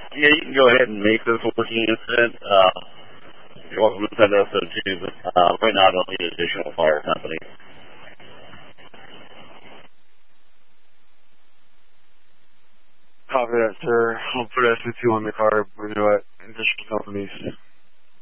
Yeah, you can go ahead and make this working incident. You're welcome to send us so too, but right now I don't need additional fire company. Copy that, sir. I'll put SC2 on the car, bring it at additional companies.